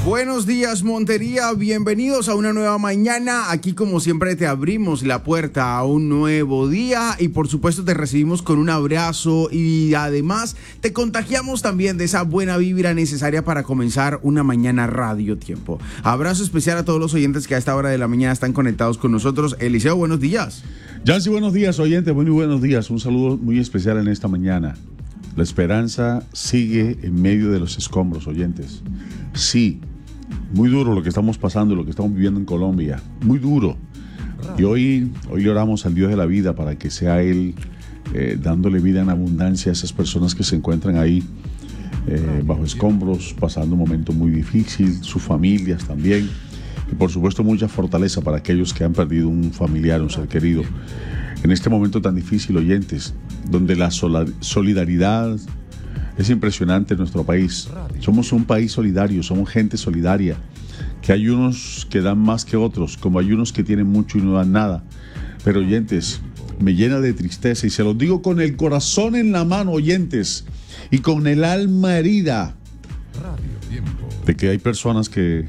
Buenos días, Montería, bienvenidos a una nueva mañana. Aquí como siempre te abrimos la puerta a un nuevo día y por supuesto te recibimos con un abrazo y además te contagiamos también de esa buena vibra necesaria para comenzar una mañana Radio Tiempo. Abrazo especial a todos los oyentes que a esta hora de la mañana están conectados con nosotros. Eliseo, buenos días. Yancy, buenos días, oyentes, muy buenos días. Un saludo muy especial en esta mañana. La esperanza sigue en medio de los escombros, oyentes. Sí. Muy duro lo que estamos pasando, lo que estamos viviendo en Colombia, muy duro. Y hoy le oramos al Dios de la vida para que sea Él dándole vida en abundancia a esas personas que se encuentran ahí bajo escombros, pasando un momento muy difícil, sus familias también. Y por supuesto mucha fortaleza para aquellos que han perdido un familiar, un ser querido. En este momento tan difícil, oyentes, donde la solidaridad es impresionante en nuestro país. Somos un país solidario, somos gente solidaria, que hay unos que dan más que otros, como hay unos que tienen mucho y no dan nada. Pero oyentes, me llena de tristeza y se los digo con el corazón en la mano, oyentes, y con el alma herida, de que hay personas que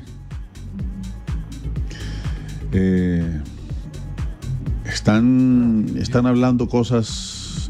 están hablando cosas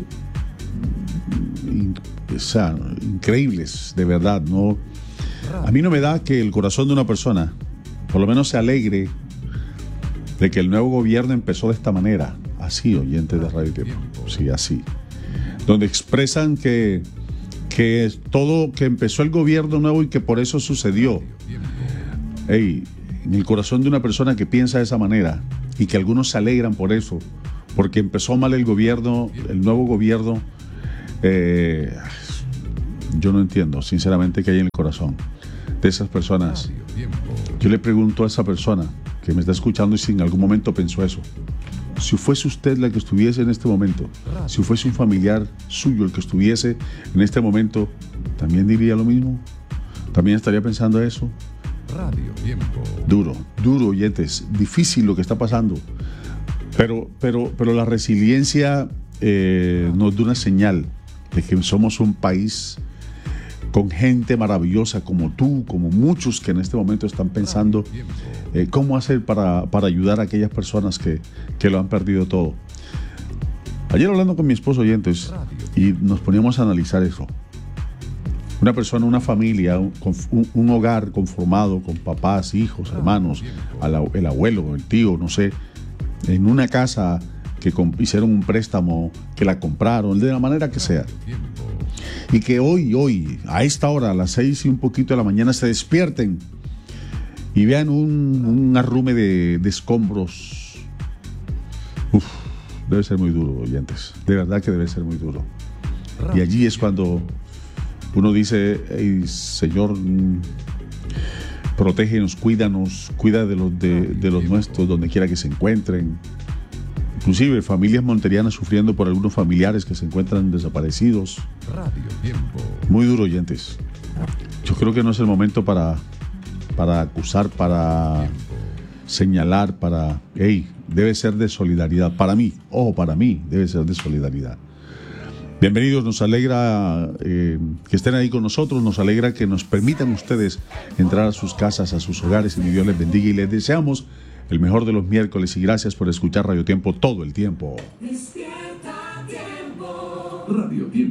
increíbles, de verdad. No, a mí no me da que el corazón de una persona por lo menos se alegre de que el nuevo gobierno empezó de esta manera, así, oyentes de Radio Tiempo, sí, así, donde expresan que todo, que empezó el gobierno nuevo y que por eso sucedió. En el corazón de una persona que piensa de esa manera y que algunos se alegran por eso, porque empezó mal el gobierno, el nuevo gobierno. Yo no entiendo sinceramente qué hay en el corazón de esas personas. Yo le pregunto a esa persona que me está escuchando y si en algún momento pensó eso: si fuese usted la que estuviese en este momento, si fuese un familiar suyo el que estuviese en este momento, ¿también diría lo mismo? ¿También estaría pensando eso? Duro, oyentes, difícil lo que está pasando, pero la resiliencia nos da una señal de que somos un país con gente maravillosa como tú, como muchos que en este momento están pensando cómo hacer para ayudar a aquellas personas que lo han perdido todo. Ayer hablando con mi esposo, oyentes, y nos poníamos a analizar eso. Una persona, una familia, un hogar conformado con papás, hijos, hermanos, el abuelo, el tío, no sé, en una casa que hicieron un préstamo, que la compraron, de la manera que sea. Y que hoy, a esta hora, a las 6 y un poquito de la mañana, se despierten y vean un arrume de escombros. Debe ser muy duro, oyentes. De verdad que debe ser muy duro. Y allí es cuando uno dice: hey, Señor, protégenos, cuídanos, cuida de los nuestros, donde quiera que se encuentren. Inclusive familias monterianas sufriendo por algunos familiares que se encuentran desaparecidos. Muy duro, oyentes. Yo creo que no es el momento para acusar, para señalar, debe ser de solidaridad. Para mí debe ser de solidaridad. Bienvenidos, nos alegra que estén ahí con nosotros, nos alegra que nos permitan ustedes entrar a sus casas, a sus hogares, y mi Dios les bendiga y les deseamos el mejor de los miércoles y gracias por escuchar Radio Tiempo todo el tiempo. Despierta Tiempo. Radio Tiempo.